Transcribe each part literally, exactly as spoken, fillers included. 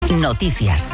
Noticias.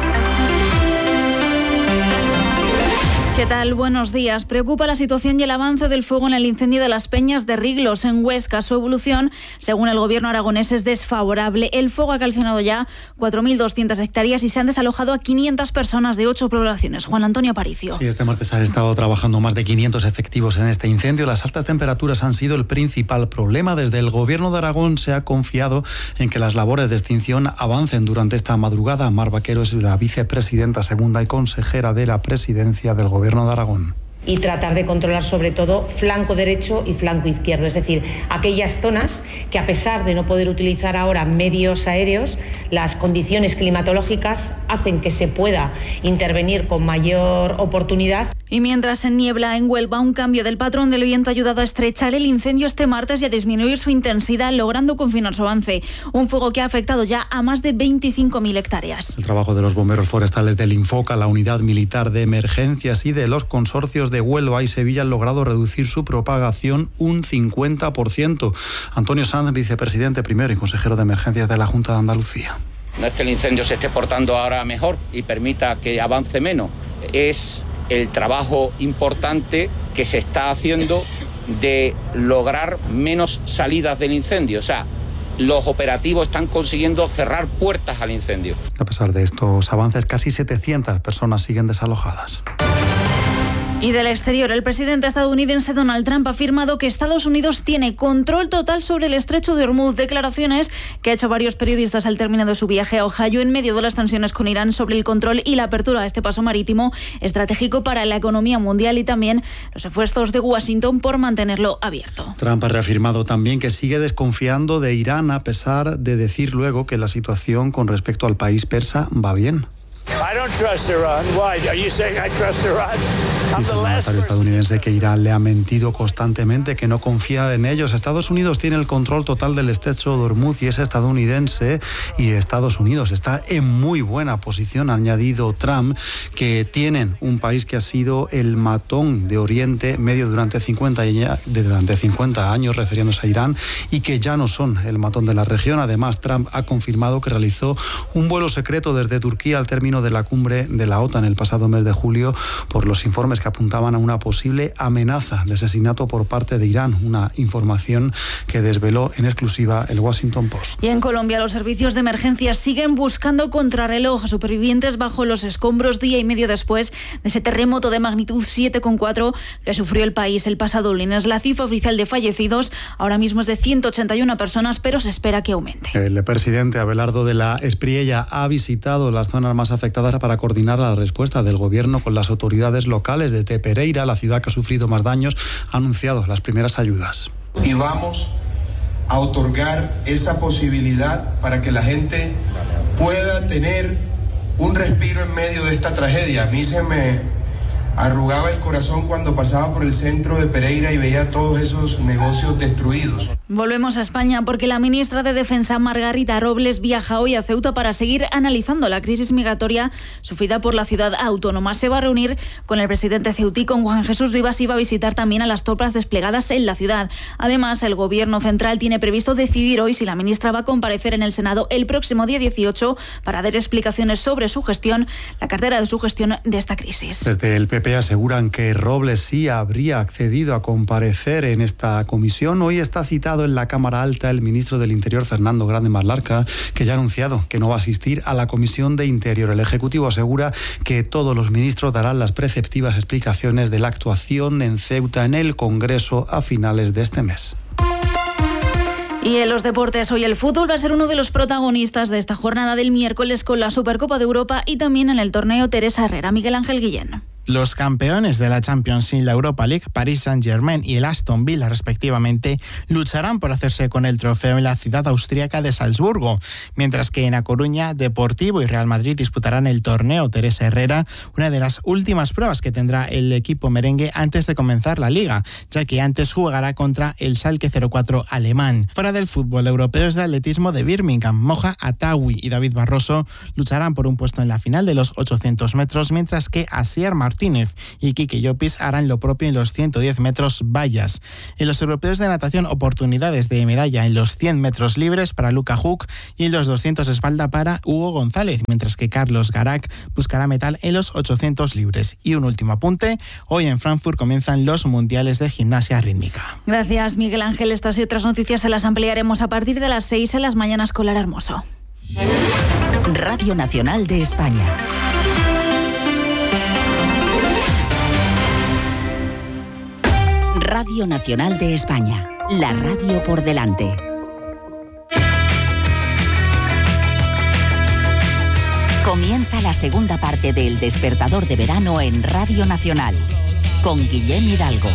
¿Qué tal? Buenos días. Preocupa la situación y el avance del fuego en el incendio de las Peñas de Riglos, en Huesca. Su evolución, según el gobierno aragonés, es desfavorable. El fuego ha calcinado ya cuatro mil doscientas hectáreas y se han desalojado a quinientas personas de ocho poblaciones. Juan Antonio Aparicio. Sí, este martes han estado trabajando más de quinientos efectivos en este incendio. Las altas temperaturas han sido el principal problema. Desde el gobierno de Aragón se ha confiado en que las labores de extinción avancen durante esta madrugada. Mar Vaquero es la vicepresidenta segunda y consejera de la presidencia del gobierno de Aragón. Y tratar de controlar sobre todo flanco derecho y flanco izquierdo, es decir, aquellas zonas que a pesar de no poder utilizar ahora medios aéreos, las condiciones climatológicas hacen que se pueda intervenir con mayor oportunidad. Y mientras en niebla en Huelva, un cambio del patrón del viento ha ayudado a estrechar el incendio este martes y a disminuir su intensidad, logrando confinar su avance. Un fuego que ha afectado ya a más de veinticinco mil hectáreas. El trabajo de los bomberos forestales del Infoca, la unidad militar de emergencias y de los consorcios de Huelva y Sevilla han logrado reducir su propagación un cincuenta por ciento. Antonio Sanz, vicepresidente primero y consejero de emergencias de la Junta de Andalucía. No es que el incendio se esté portando ahora mejor y permita que avance menos, es el trabajo importante que se está haciendo de lograr menos salidas del incendio. O sea, los operativos están consiguiendo cerrar puertas al incendio. A pesar de estos avances, casi setecientas personas siguen desalojadas. Y del exterior, el presidente estadounidense Donald Trump ha afirmado que Estados Unidos tiene control total sobre el estrecho de Hormuz. Declaraciones que ha hecho varios periodistas al término de su viaje a Ohio en medio de las tensiones con Irán sobre el control y la apertura a este paso marítimo estratégico para la economía mundial y también los esfuerzos de Washington por mantenerlo abierto. Trump ha reafirmado también que sigue desconfiando de Irán a pesar de decir luego que la situación con respecto al país persa va bien. Dice el mandatario estadounidense que Irán le ha mentido constantemente, que no confía en ellos. Estados Unidos tiene el control total del estrecho de Hormuz y es estadounidense, y Estados Unidos está en muy buena posición, ha añadido Trump, que tienen un país que ha sido el matón de Oriente Medio durante cincuenta, durante cincuenta años, refiriéndose a Irán, y que ya no son el matón de la región. Además, Trump ha confirmado que realizó un vuelo secreto desde Turquía al término de la cumbre de la OTAN el pasado mes de julio por los informes que apuntaban a una posible amenaza de asesinato por parte de Irán, una información que desveló en exclusiva el Washington Post. Y en Colombia, los servicios de emergencia siguen buscando contrarreloj a supervivientes bajo los escombros día y medio después de ese terremoto de magnitud siete coma cuatro que sufrió el país el pasado lunes. La cifra oficial de fallecidos ahora mismo es de ciento ochenta y una personas, pero se espera que aumente. El presidente Abelardo de la Espriella ha visitado las zonas más afectadas para coordinar la respuesta del gobierno con las autoridades locales de Pereira, la ciudad que ha sufrido más daños, ha anunciado las primeras ayudas. Y vamos a otorgar esa posibilidad para que la gente pueda tener un respiro en medio de esta tragedia. A mí se me arrugaba el corazón cuando pasaba por el centro de Pereira y veía todos esos negocios destruidos. Volvemos a España porque la ministra de Defensa, Margarita Robles, viaja hoy a Ceuta para seguir analizando la crisis migratoria sufrida por la ciudad autónoma. Se va a reunir con el presidente ceutí, con Juan Jesús Vivas, y va a visitar también a las tropas desplegadas en la ciudad. Además, el gobierno central tiene previsto decidir hoy si la ministra va a comparecer en el Senado el próximo día dieciocho para dar explicaciones sobre su gestión, la cartera de su gestión de esta crisis. Desde el P P aseguran que Robles sí habría accedido a comparecer en esta comisión. Hoy está citado en la Cámara Alta el ministro del Interior, Fernando Grande Marlaska, que ya ha anunciado que no va a asistir a la Comisión de Interior. El Ejecutivo asegura que todos los ministros darán las preceptivas explicaciones de la actuación en Ceuta en el Congreso a finales de este mes. Y en los deportes, hoy el fútbol va a ser uno de los protagonistas de esta jornada del miércoles con la Supercopa de Europa y también en el torneo Teresa Herrera. Miguel Ángel Guillén. Los campeones de la Champions y la Europa League, Paris Saint-Germain y el Aston Villa respectivamente, lucharán por hacerse con el trofeo en la ciudad austríaca de Salzburgo, mientras que en A Coruña, Deportivo y Real Madrid disputarán el torneo Teresa Herrera, una de las últimas pruebas que tendrá el equipo merengue antes de comenzar la Liga, ya que antes jugará contra el Schalke cero cuatro alemán. Fuera del fútbol, europeos de atletismo de Birmingham, Moja Atawi y David Barroso lucharán por un puesto en la final de los ochocientos metros, mientras que Asier Martínez Martínez y Quique Llopis harán lo propio en los ciento diez metros vallas. En los europeos de natación, oportunidades de medalla en los cien metros libres para Luca Huck y en los doscientos espalda para Hugo González, mientras que Carlos Garac buscará metal en los ochocientos libres. Y un último apunte, hoy en Frankfurt comienzan los mundiales de gimnasia rítmica. Gracias, Miguel Ángel. Estas y otras noticias se las ampliaremos a partir de las seis en las mañanas con Lara Hermoso. Radio Nacional de España. Radio Nacional de España. La radio por delante. Comienza la segunda parte del Despertador de Verano en Radio Nacional, con Guillem Hidalgo.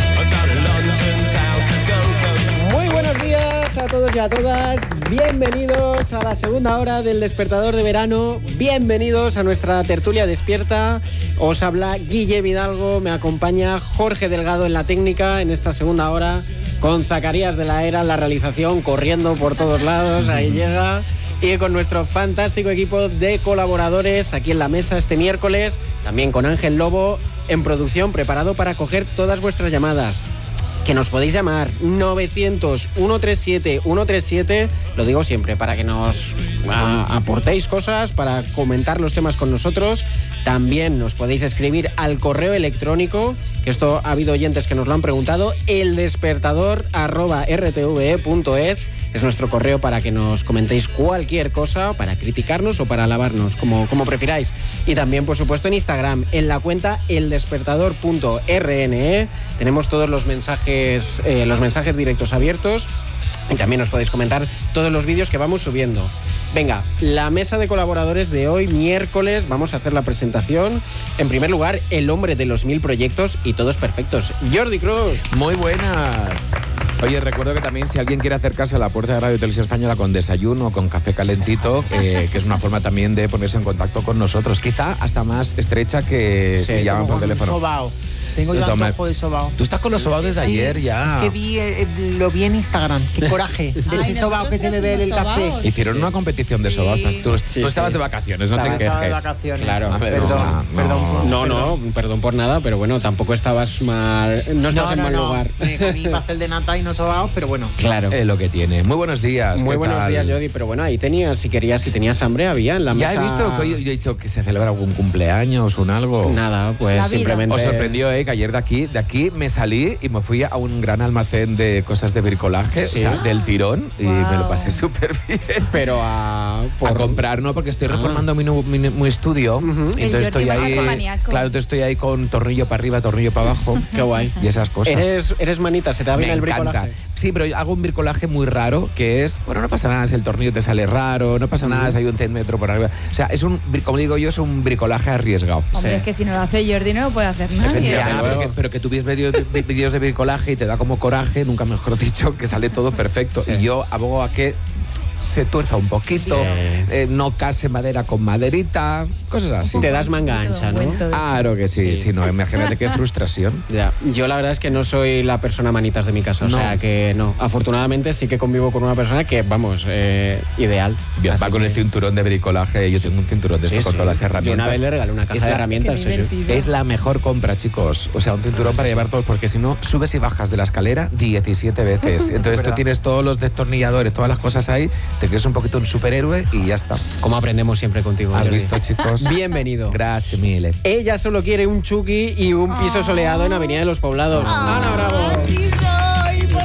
Muy buenos días a todos y a todas. Bienvenidos a la segunda hora del Despertador de Verano. Bienvenidos a nuestra tertulia despierta. Os habla Guillem Hidalgo. Me acompaña Jorge Delgado en la técnica en esta segunda hora, con Zacarías de la Era en la realización, corriendo por todos lados. Ahí llega. Y con nuestro fantástico equipo de colaboradores aquí en la mesa este miércoles, también con Ángel Lobo en producción, preparado para coger todas vuestras llamadas. Que nos podéis llamar novecientos, ciento treinta y siete, ciento treinta y siete, lo digo siempre, para que nos a, aportéis cosas, para comentar los temas con nosotros. También nos podéis escribir al correo electrónico, que esto ha habido oyentes que nos lo han preguntado, eldespertador arroba r t v e punto es. Es nuestro correo para que nos comentéis cualquier cosa, para criticarnos o para alabarnos, como, como prefiráis. Y también, por supuesto, en Instagram, en la cuenta eldespertador punto r n e. Tenemos todos los mensajes, eh, los mensajes directos abiertos. Y también nos podéis comentar todos los vídeos que vamos subiendo. Venga, la mesa de colaboradores de hoy, miércoles, vamos a hacer la presentación. En primer lugar, el hombre de los mil proyectos y todos perfectos, Jordi Cruz. Muy buenas. Oye, recuerdo que también si alguien quiere acercarse a la puerta de Radio Televisión Española con desayuno o con café calentito, eh, que es una forma también de ponerse en contacto con nosotros, quizá hasta más estrecha que sí, si llaman por teléfono. Sobao. Tengo yo antojo de sobao. Tú estás con los sobaos desde sí, ayer ya. Es que vi, eh, lo vi en Instagram. Qué coraje. De este sobao que se bebe en el café. Hicieron una competición de sobaos. Sí. Tú, sí, tú estabas sí. de vacaciones, no estaba, te quejes. Estaba de vacaciones. Claro. A ver, perdón, o sea, no, perdón, no, no, no, perdón por nada, pero bueno, tampoco estabas mal. No estabas no, en no, mal no. lugar. Me comí pastel de nata y no sobaos, pero bueno. Claro. Es lo que tiene. Muy buenos días. Muy buenos tal? días, Jordi. Pero bueno, ahí tenías, si querías, si tenías hambre, había en la ya mesa. Ya he visto que, yo, yo he dicho que se celebra algún cumpleaños o un algo. Nada, pues simplemente. Os sorprendió, eh, que ayer de aquí, de aquí me salí y me fui a un gran almacén de cosas de bricolaje, ¿sí? O sea, del tirón, wow. Y me lo pasé súper bien. Pero a, por... a comprar, ¿no? Porque estoy reformando ah. mi, mi, mi estudio, uh-huh. Entonces estoy ahí, claro, entonces estoy ahí con tornillo para arriba, tornillo para abajo. Qué guay. Y esas cosas. Eres, eres manita, se te da bien me el encanta. bricolaje. Sí, pero hago un bricolaje muy raro, que es, bueno, no pasa nada si el tornillo te sale raro, no pasa nada si hay un centímetro por arriba. O sea, es un, como digo yo, es un bricolaje arriesgado. Hombre, sí. Es que si no lo hace Jordi no lo puede hacer nadie. Ya, pero, que, pero que tú ves vídeos de, vídeos de bricolaje y te da como coraje, nunca mejor dicho, que sale todo perfecto. Sí. Y yo abogo a que se tuerza un poquito, sí. eh, no case madera con maderita, cosas así. Te das manga ancha, ¿no? Claro que sí, sí, sí, no, imagínate qué frustración. Ya, yo la verdad es que no soy la persona manitas de mi casa, no. O sea que no. Afortunadamente sí que convivo con una persona que, vamos, eh, ideal. Bien, va con que... el cinturón de bricolaje, yo tengo un cinturón de esto sí, con sí. todas las herramientas. Yo una vez le regalé una caja es de la, herramientas. Sí, es la mejor compra, chicos. O sea, un cinturón para llevar todos, porque si no, subes y bajas de la escalera diecisiete veces. Entonces tú tienes todos los destornilladores, todas las cosas ahí, te crees un poquito un superhéroe y ya está. Como aprendemos siempre contigo. ¿Has visto, chicos? Bienvenido. Gracias, mille. Ella solo quiere un Chucky y un piso oh. soleado en Avenida de los Poblados. Oh. Ana Bravo. Sí soy, por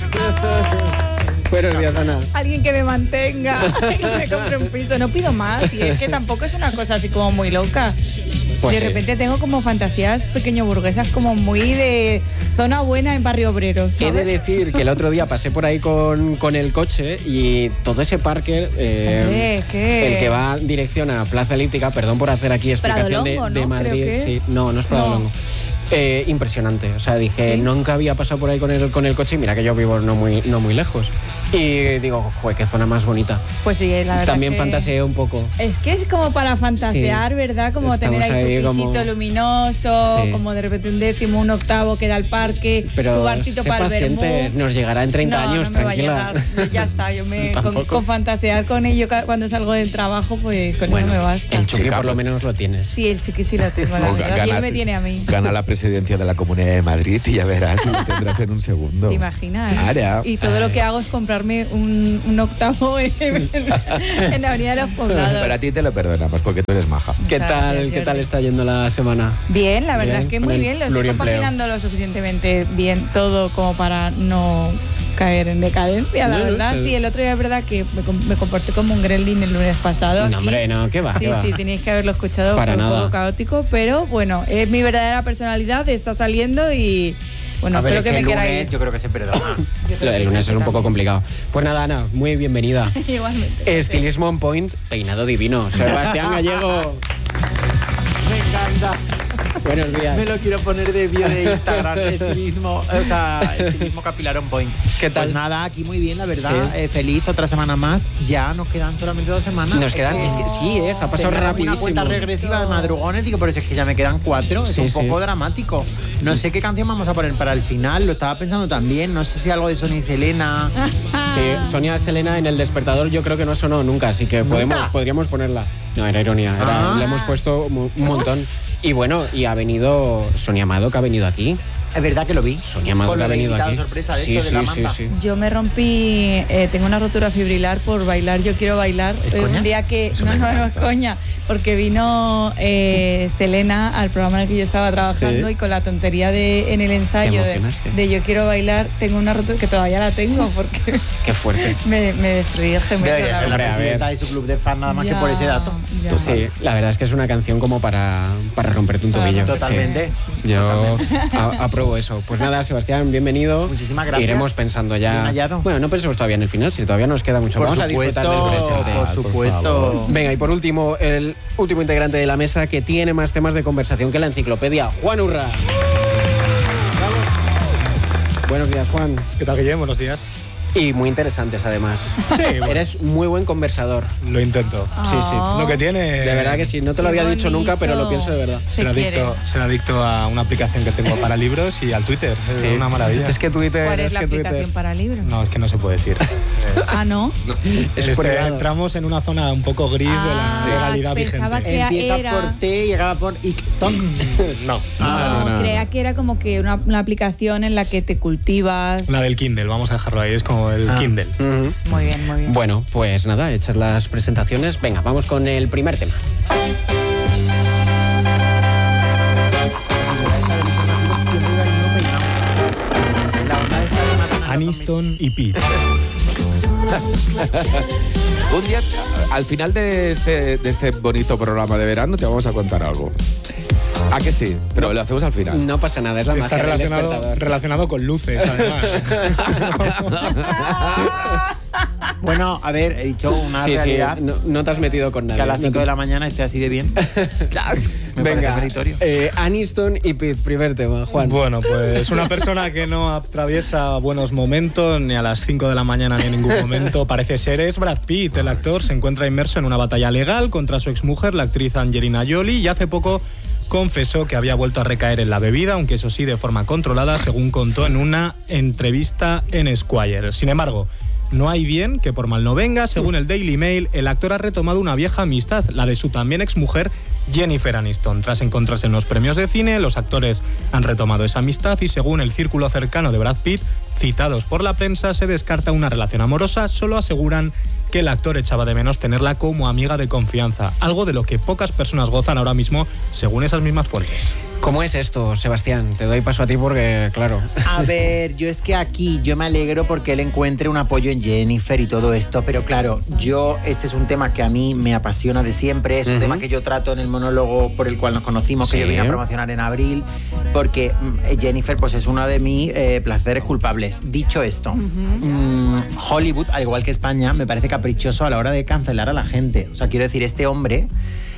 favor. Buenos días, Ana. Alguien que me mantenga, que me compre un piso. No pido más y es que tampoco es una cosa así como muy loca. Pues de repente sí. tengo como fantasías pequeño burguesas como muy de zona buena en barrio obrero, ¿sabes? He de decir que el otro día pasé por ahí con, con el coche y todo ese parque, eh, ¿Qué? el que va dirección a Plaza Elíptica, perdón por hacer aquí explicación de, Longo, de ¿no? Madrid. Sí, no, no es Prado no. Longo. Eh, impresionante, o sea, dije, ¿Sí? nunca había pasado por ahí con el, con el coche y mira que yo vivo no muy, no muy lejos. Y digo, joder, qué zona más bonita. Pues sí, la verdad. También que... fantaseé un poco. Es que es como para fantasear, Sí. ¿verdad? Como Estamos tener ahí tu ahí pisito como- luminoso, Sí. como de repente un décimo, un octavo, queda al parque, Pero tu barcito sé para el paciente, vermú. nos llegará en treinta No, años, no me va a tranquila. llegar. Ya está, yo me con, Tampoco. con fantasear con ello ca- cuando salgo del trabajo, pues con Bueno, eso me basta. el Chucky Chica, por lo pues- menos lo tienes. Sí, el chiqui sí lo tengo, la O verdad. Y gana- él me tiene a mí. Gana la presidencia de la Comunidad de Madrid y ya verás si lo tendrás en un segundo. ¿Te imaginas? Claro. Y todo lo que hago es comprarme un, un octavo en, en la Avenida de los Poblados. Pero a ti te lo perdonamos porque tú eres maja. ¿Qué Muchas tal, gracias, qué tal Jordi. está yendo la semana? Bien, la verdad Bien, es que con muy el bien, lo estoy pluriempleo. compaginando lo suficientemente bien todo como para no caer en decadencia, la No, no, verdad. pero- Sí, el otro día es verdad que me, com- me comporté como un gremlin el lunes pasado. No, aquí. hombre, no, ¿qué va? Sí, qué va? sí, tenéis que haberlo escuchado, Para fue un nada. poco caótico, pero bueno, es mi verdadera personalidad, está saliendo y bueno, a ver, espero es que que me el lunes queráis. yo creo que se perdona. Yo creo El que lunes sí, es un poco también. complicado. Pues nada, Ana, muy bienvenida. Igualmente. Estilismo on point, peinado divino. Sebastián Gallego. Me encanta. Buenos días. Me lo quiero poner de bio de Instagram. Estilismo, o sea, estilismo capilar on point. ¿Qué tal? Pues nada, aquí muy bien, la verdad. Sí. Eh, feliz, otra semana más. Ya nos quedan solamente dos semanas. Nos quedan, es que sí, es, ha pasado Tenemos rapidísimo. una cuenta regresiva de madrugones, digo, pero si es que ya me quedan cuatro, Sí, es un sí. poco dramático. No sé qué canción vamos a poner para el final, lo estaba pensando también, no sé si algo de Sonia y Selena. Sí, Sonia Selena en El Despertador yo creo que no sonó nunca, así que podemos, ¿Nunca? podríamos ponerla. No, era ironía, era- Ah. le hemos puesto mu- un montón. Y bueno, y ha venido Sonia Amado, que ha venido aquí. Es verdad que lo vi. Sonia Amado, Con que lo ha de venido invitado aquí. sorpresa de sí, esto de sí, la sí, manta. sí. Yo me rompí, eh, tengo una rotura fibrilar por bailar Yo Quiero Bailar. ¿Es Eh, coña? Un día que, Eso no, me no, no es encanta. coña, porque vino eh, Selena al programa en el que yo estaba trabajando Sí. y con la tontería de en el ensayo Te de, emocionaste. de Yo Quiero Bailar, tengo una rotura que todavía la tengo porque Qué fuerte. me, me destruí el gemelo. Debería la ser la Hombre, a ver. presidenta de su club de fans nada más que Ya, por ese dato. ya. Sí, la verdad es que es una canción como para, para romperte un Para tobillo. romper- Totalmente. Sí. Yo a- apruebo eso. Pues nada, Sebastián, bienvenido. Muchísimas gracias. Iremos pensando ya. Bien hallado. Bueno, no pensemos todavía en el final, si todavía nos queda mucho. Por Vamos a supuesto, disfrutar del presente. por supuesto. Venga, y por último, el último integrante de la mesa que tiene más temas de conversación que la enciclopedia, Juan Urra. Buenos días, Juan. ¿Qué tal, Guillem? Buenos días. Y muy interesantes, además. Sí, bueno. Eres muy buen conversador. Lo intento. Sí, sí. Oh. Lo que tiene... De verdad que sí, no te lo Qué había dicho nunca, pero lo bonito. pienso de verdad. Se Ser adicto, quiere. ser adicto a una aplicación que tengo para libros y al Twitter. Es Sí. una maravilla. Es que Twitter. ¿Cuál es, es la que aplicación Twitter. para libros? No, es que no se puede decir. Es- Ah, ¿no? Es este, privado. entramos en una zona un poco gris de la Ah, legalidad pensaba vigente. que Empieza era- por T y llegaba por TikTok. No. No, no, no, creía no. que era como que una, una aplicación en la que te cultivas. La del Kindle, vamos a dejarlo ahí. Es como el Ah. Kindle. Ujú. Muy bien, muy bien. Bueno, pues nada, hechas las presentaciones. Venga, vamos con el primer tema. Aniston y Pete. Un día, al final de este, de este bonito programa de verano, te vamos a contar algo. ¿A que sí? Pero lo hacemos al final. No pasa nada, es la Está magia del relacionado, despertador. relacionado con luces, además. Bueno, a ver, he dicho una Sí, sí, realidad no, no te has metido con que nadie. a las No cinco te- de la mañana esté así de bien. Me parece Venga, meritorio. eh, Aniston y Pete, primer tema, Juan. Bueno, pues una persona que no atraviesa buenos momentos ni a las cinco de la mañana ni en ningún momento parece ser es Brad Pitt. El actor se encuentra inmerso en una batalla legal contra su exmujer, la actriz Angelina Jolie, y hace poco confesó que había vuelto a recaer en la bebida, aunque eso sí de forma controlada, según contó en una entrevista en Esquire. Sin embargo, no hay bien que por mal no venga. Según el Daily Mail, el actor ha retomado una vieja amistad, la de su también exmujer Jennifer Aniston. Tras encontrarse en los premios de cine, los actores han retomado esa amistad y según el círculo cercano de Brad Pitt, citados por la prensa, se descarta una relación amorosa. Solo aseguran que el actor echaba de menos tenerla como amiga de confianza, algo de lo que pocas personas gozan ahora mismo, según esas mismas fuentes. ¿Cómo es esto, Sebastián? Te doy paso a ti porque, claro. A ver, yo es que aquí yo me alegro porque él encuentre un apoyo en Jennifer y todo esto, pero claro, yo, este es un tema que a mí me apasiona de siempre, es un Ujú. tema que yo trato en el monólogo por el cual nos conocimos, que Sí. yo vine a promocionar en abril, porque mm, Jennifer pues es uno de mis eh, placeres culpables. Dicho esto, mm, Hollywood, al igual que España, me parece caprichoso a la hora de cancelar a la gente. O sea, quiero decir, este hombre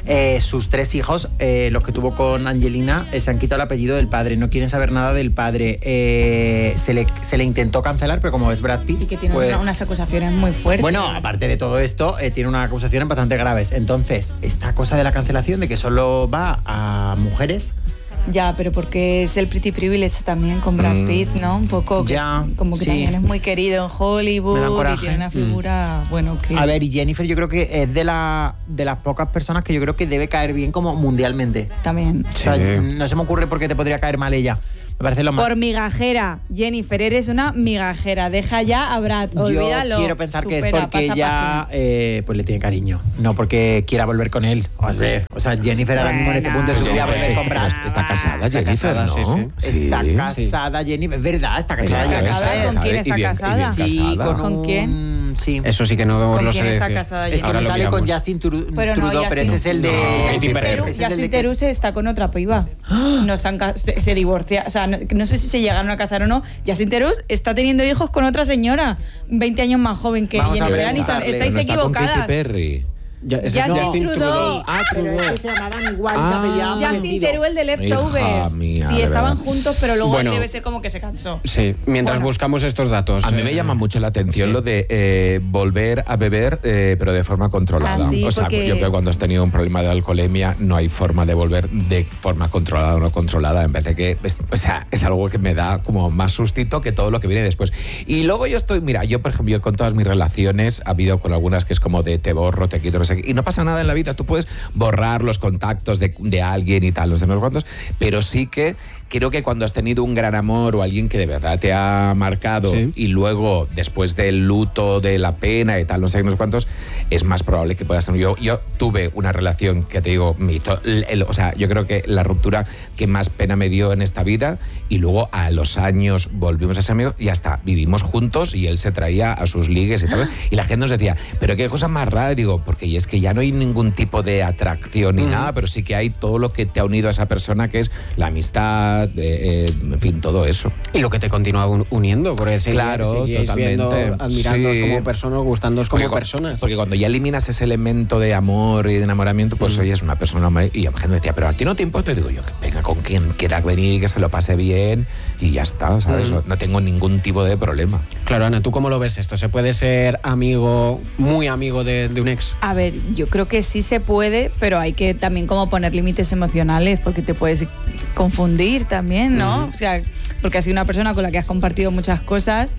Eh, sus tres hijos, eh, los que tuvo con Angelina, eh, se han quitado el apellido del padre, no quieren saber nada del padre. Eh, se, le, se le intentó cancelar, pero como es Brad Pitt... Y que tiene pues, una, unas acusaciones muy fuertes. Bueno, aparte de todo esto, eh, tiene unas acusaciones bastante graves. Entonces, esta cosa de la cancelación, de que solo va a mujeres... Ya, pero porque es el Pretty Privilege también con Brad Pitt, ¿no? Un poco que, ya, como que sí. también es muy querido en Hollywood. Me dan coraje. Y tiene una figura, mm. bueno, que... A ver, y Jennifer yo creo que es de, la, de las pocas personas que yo creo que debe caer bien como mundialmente. También. O sea, no se me ocurre por qué te podría caer mal ella. Me parece lo más... Por migajera. Jennifer, eres una migajera. Deja ya a Brad, olvídalo. Yo quiero pensar Supera, que es porque ella eh, pues le tiene cariño, no porque quiera volver con él. Vamos a ver. O sea, Jennifer ahora mismo en este punto de su vida volver con Brad. Está casada Jennifer, ¿no? Sí, sí. Está sí. casada Jennifer. Es verdad, está casada. ¿Está casada? ¿Con quién está bien, casada? Sí, con, ¿Con un... quién? Sí. Eso sí que no os lo sé está decir. casada Es que me sale con Justin Trudeau, pero, no, Trudeau, pero ese es el de... No, Katy Perry. Justin Theroux está con otra piba. No están, se, se divorcia. O sea, no, no sé si se llegaron a casar o no. Justin Theroux está teniendo hijos con otra señora, veinte años más joven que Jennifer Aniston. Estáis no equivocadas. Está con Katy Perry. Ya, Justin, no. Justin Trudeau. Ah, Trudeau. Es que se llamaban igual, Ah. se apellidaban Justin Theroux, el de Leftovers. Hija mía, Sí, de estaban verdad. juntos, pero luego Bueno. él debe ser como que se cansó. Sí, mientras Bueno. buscamos estos datos. A mí me eh, llama mucho la atención sí. lo de eh, volver a beber, eh, pero de forma controlada. Ah, sí, o sea, porque- yo creo que cuando has tenido un problema de alcoholemia no hay forma de volver de forma controlada o no controlada. Me parece que es, o sea, es algo que me da como más sustito que todo lo que viene después. Y luego yo estoy, mira, yo por ejemplo, yo con todas mis relaciones, ha habido con algunas que es como de te borro, te quito, no sé qué, y no pasa nada en la vida. Tú puedes borrar los contactos de, de alguien y tal, no sé no sé cuántos, pero sí que creo que cuando has tenido un gran amor o alguien que de verdad te ha marcado Sí. y luego después del luto, de la pena y tal, no sé no sé cuántos, es más probable que puedas tener. Yo, yo tuve una relación que te digo, mi to- el- el- o sea, yo creo que la ruptura que más pena me dio en esta vida y luego a los años volvimos a ser amigos y hasta vivimos juntos y él se traía a sus ligues y tal. Y la gente nos decía, pero qué cosa más rara, digo, porque y es que ya no hay ningún tipo de atracción ni Mm. nada, pero sí que hay todo lo que te ha unido a esa persona, que es la amistad, eh, eh, en fin, todo eso. Y lo que te continúa un- uniendo, porque seguís, Claro, seguís totalmente. viendo, admirándoos Sí. como personas, gustándoos como Porque cu- personas. Porque cuando ya eliminas ese elemento de amor y de enamoramiento, pues Mm. oye, es una persona... muy- Y la gente me decía, pero a ti no te importa. Y digo yo, que venga con quien quiera venir, que se lo pase bien y ya está, ¿sabes? Mm. No, no tengo ningún tipo de problema. Claro, Ana, ¿tú cómo lo ves esto? ¿Se puede ser amigo, muy amigo de, de un ex? A ver, yo creo que sí se puede, pero hay que también como poner límites emocionales, porque te puedes confundir también, ¿no? Ujú. O sea, porque has sido una persona con la que has compartido muchas cosas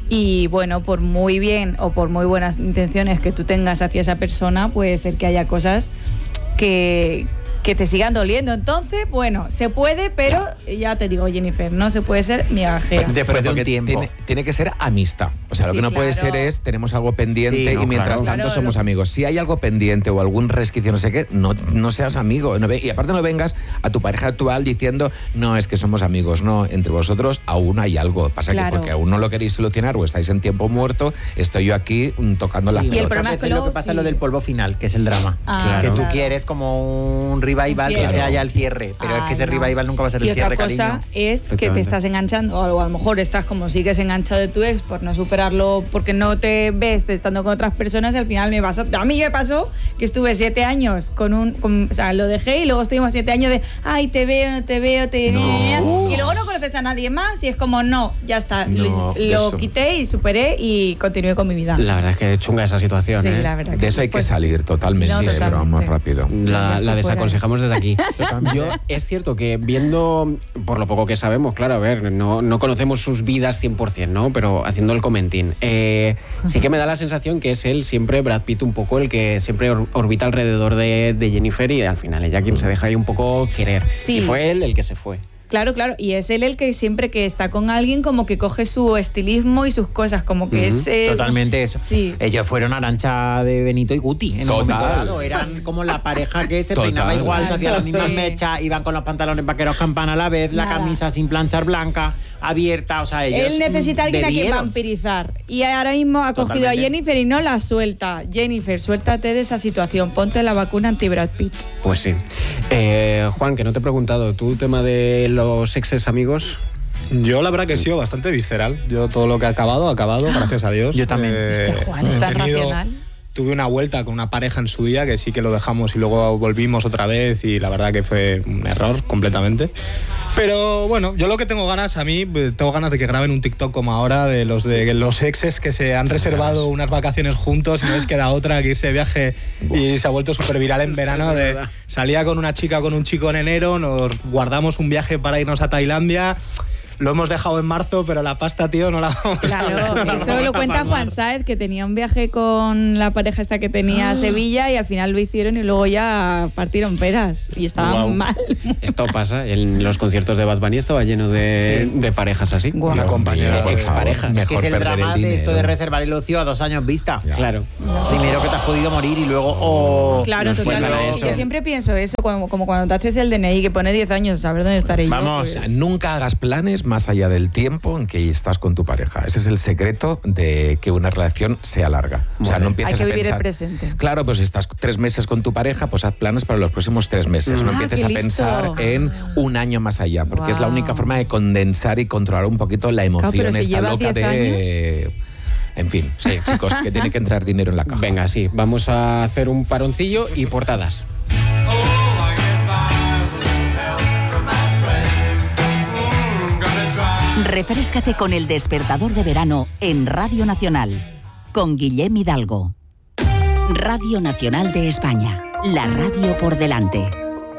y bueno, por muy bien o por muy buenas intenciones que tú tengas hacia esa persona, puede ser que haya cosas que, que te sigan doliendo. Entonces, bueno, se puede, pero ya te digo, Jennifer, no se puede ser migajera. Después de un Porque tiempo. Tiene, tiene que ser amistad. O sea, lo Sí, que no puede claro. ser es, tenemos algo pendiente Sí, no, y mientras claro. tanto Claro, somos lo- amigos. Si hay algo pendiente o algún resquicio, no sé qué, no, no seas amigo. No ve- y aparte no vengas a tu pareja actual diciendo, no, es que somos amigos. No, entre vosotros aún hay algo. Pasa Claro. que porque aún no lo queréis solucionar o estáis en tiempo muerto, estoy yo aquí mm, tocando las Sí, Y el pelotas. problema es que lo luego que pasa sí. es lo del polvo final, que es el drama. Ah, Claro. Que tú claro. quieres como un revival que Claro. sea ya el cierre, pero es que Ay, ese no. revival nunca va a ser Y el otra cierre, cosa cariño. es que te Efectivamente. estás enganchando, o a lo mejor estás como sigues enganchado de tu ex por no superarlo, porque no te ves estando con otras personas y al final me pasó. A mí me pasó que estuve siete años con un. con- o sea, lo dejé y luego estuvimos siete años de, ay, te veo, no te veo, te No. Y luego no conoces a nadie más y es como, no, ya está. No, lo eso. lo quité y superé y continué con mi vida. La verdad es que chunga esa situación, Sí, ¿eh? la verdad. De eso hay que Pues, salir totalmente, no, pero totalmente. vamos rápido. Ya La, estoy la fuera. desaconsejamos desde aquí. Yo, es cierto que viendo, por lo poco que sabemos, claro, a ver, no, no conocemos sus vidas cien por ciento, ¿no? Pero haciendo el comentín, eh, sí que me da la sensación que es él siempre, Brad Pitt, un poco el que siempre or- orbita alrededor de, de Jennifer y al final ella quien se deja ahí un poco querer. Sí. Y fue él el que se fue. Claro, claro, y es él el que siempre que está con alguien como que coge su estilismo y sus cosas, como que Ujú, es... eh, Totalmente eso. Sí. Ellos fueron Arancha de Benito y Guti en un Total. momento dado. Eran como la pareja que se Total. peinaba igual, se hacía las mismas Sí. mechas, iban con los pantalones vaqueros campana a la vez, la Nada. camisa sin planchar blanca, abierta, o sea, ellos Él necesita a alguien a quien bebieron. vampirizar. Y ahora mismo ha cogido Totalmente. a Jennifer y no la suelta. Jennifer, suéltate de esa situación. Ponte la vacuna anti-Brad Pitt. Pues sí. Eh, Juan, que no te he preguntado, ¿tú tema de los exes amigos? Yo la verdad que he sido bastante visceral. Yo todo lo que ha acabado, ha acabado, gracias a Dios. Yo también. Eh, Este Juan es he tan tenido- racional. tuve una vuelta con una pareja en su día que sí que lo dejamos y luego volvimos otra vez y la verdad que fue un error completamente. Pero bueno, yo lo que tengo ganas, a mí, tengo ganas de que graben un TikTok como ahora de los de los exes que se han reservado unas vacaciones juntos y no les queda otra que irse de viaje y se ha vuelto súper viral en verano. De, salía con una chica o con un chico en enero, nos guardamos un viaje para irnos a Tailandia. Lo hemos dejado en marzo, pero la pasta, tío, no la vamos claro, a ver. No eso lo cuenta Juan Sáez, que tenía un viaje con la pareja esta que tenía a Sevilla y al final lo hicieron y luego ya partieron peras y estaban wow. mal. Esto pasa, en los conciertos de Bad Bunny estaba lleno de, sí. de parejas así. Wow. Una compañía de exparejas. Es que es el drama el de esto de reservar el ocio a dos años vista. Ya. Claro. No. Primero que te has podido morir y luego oh, claro, totalmente. Yo siempre pienso eso, como, como cuando te haces el D N I que pone diez años, saber dónde estaré Vamos, yo. Pues. Nunca hagas planes más allá del tiempo en que estás con tu pareja. Ese es el secreto de que una relación sea larga. O sea, no empieces Hay que a vivir pensar, el presente. Claro, pues si estás tres meses con tu pareja, pues haz planes para los próximos tres meses. No Ah, empieces qué a listo. pensar en un año más allá, porque Wow. es la única forma de condensar y controlar un poquito la emoción Claro, pero si esta llevas loca diez de... En fin, sí, chicos, que tiene que entrar dinero en la caja. Venga, sí, vamos a hacer un paroncillo y portadas. Refréscate con El Despertador de Verano en Radio Nacional, con Guillem Hidalgo. Radio Nacional de España, la radio por delante.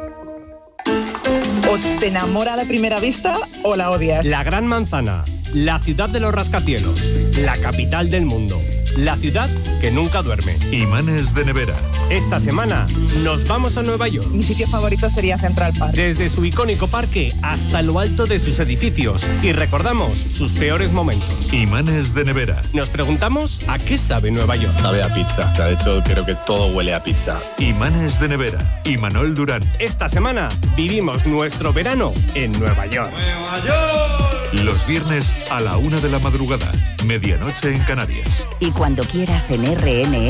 O te enamora a la primera vista o la odias. La Gran Manzana, la ciudad de los rascacielos, la capital del mundo, la ciudad que nunca duerme. Imanes de nevera. Esta semana nos vamos a Nueva York. Mi sitio favorito sería Central Park. Desde su icónico parque hasta lo alto de sus edificios y recordamos sus peores momentos. Imanes de nevera. Nos preguntamos a qué sabe Nueva York. Sabe a pizza. De hecho, creo que todo huele a pizza. Imanes de nevera. Imanol Durán. Esta semana vivimos nuestro verano en Nueva York. ¡Nueva York! Los viernes a la una de la madrugada, medianoche en Canarias. Y cuando quieras en R N